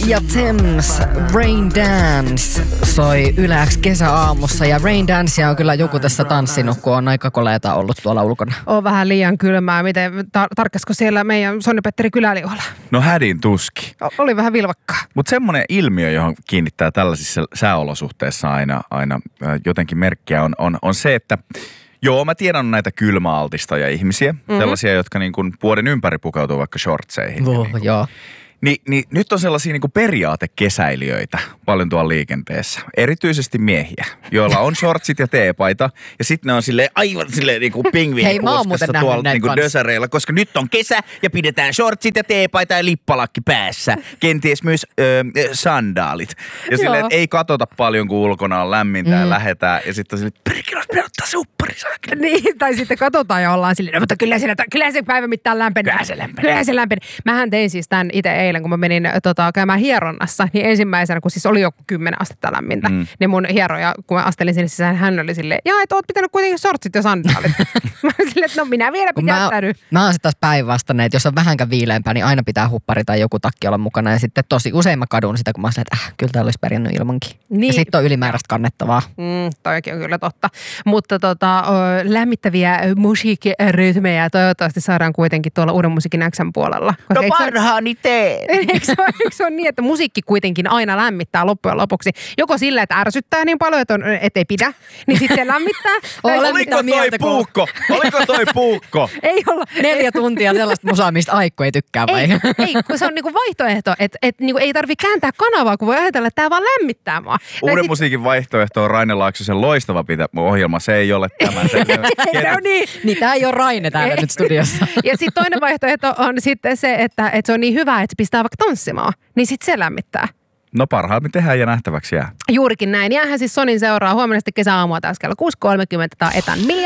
ja Thames, Rain Dance soi Yle X kesäaamussa. Ja Rain Dancea on kyllä joku tässä tanssinut, kun on aika koleeta ollut tuolla ulkona. On vähän liian kylmää. Miten tarkkasko siellä meidän Sonni-Petteri Kyläliholla? No hädin tuski. Oli vähän vilvakkaa. Mutta semmoinen ilmiö, johon kiinnittää tällaisissa sääolosuhteissa aina jotenkin merkkiä on se, että joo, mä tiedän näitä kylmäaltistajia ihmisiä, sellaisia, jotka niin kuin vuoden ympäri pukeutuu vaikka shortseihin. Joo. Niin nyt on sellaisia niin kuin periaatekesäilijöitä paljon tuolla liikenteessä. Erityisesti miehiä, joilla on shortsit ja teepaita. Ja sitten ne on aivan silleen niin kuin pingviinikuuskassa tuolla niin kuin dösäreillä. Koska nyt on kesä ja pidetään shortsit ja teepaita ja lippalakki päässä. Kenties myös sandaalit. Ja silleen, että ei katsota paljon, kun ulkona on lämmintä ja lähetään. Ja sitten on silleen, että perkele, me ottaa se uppari saakka. Niin, tai sitten katsotaan ja ollaan silleen, no, mutta kyllä se päivä mitään lämpenee. Kyllä se lämpenee. Mähän tein siis tämän itse eilen, kun mä menin käymään hieronnassa, niin ensimmäisenä, kun siis oli joku 10 astetta lämmintä, niin mun hieroja, kun mä astelin sinne sisään, hän oli silleen, että oot pitänyt kuitenkin shortsit ja sandaalit. Mä olin silleen, että no minä vielä pidättänyt. Mä oon sitten taas päinvastainen, että jos on vähänkään viileämpää, niin aina pitää huppari tai joku takki olla mukana. Ja sitten tosi usein mä kadun sitä, kun mä oon silleen, että kyllä täällä olisi pärjännyt ilmankin. Niin. Ja sitten on ylimääräistä kannettavaa. Toikin on kyllä totta. Mutta lämmittäviä musiikkirytmejä toivottavasti saadaan kuitenkin tuolla Uuden musiikin X:n puolella. No parhaani teen! Eikö se ole niin, että musiikki kuitenkin aina lämmittää loppujen lopuksi? Joko sillä, että ärsyttää niin paljon, että ei pidä, niin sitten se lämmittää. Oliko toi puukko? Ei olla. 4 tuntia sellaista musaa, mistä Aikku ei tykkää vai? Ei, kun se on niinku vaihtoehto, että niinku ei tarvitse kääntää kanavaa, kun voi ajatella, että tämä vaan lämmittää mua. Uuden musiikin vaihtoehto on Raine Laaksosen loistava ohjelma. Se ei ole tämä. No niin tämä ei ole Raine täällä nyt studiossa. Ja sitten toinen vaihtoehto on sitten se, että se on niin hyvä, että se pistää vaikka tanssimaan. Niin sitten se lämmittää. No parhaammin tehdään ja nähtäväksi jää. Juurikin näin. Jäähän siis Sonin seuraa huomenna sitten kesäaamua taas kello 6.30. Tämä on Etan